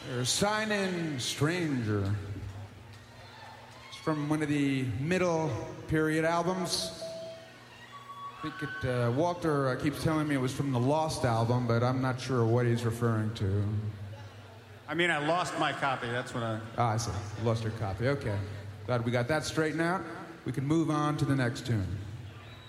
There's Sign-In Stranger. It's from one of the middle period albums. I think Walter keeps telling me it was from the Lost album, but I'm not sure what he's referring to. I mean, I lost my copy. That's what I... I see. Lost your copy. Okay. Glad we got that straightened out. We can move on to the next tune.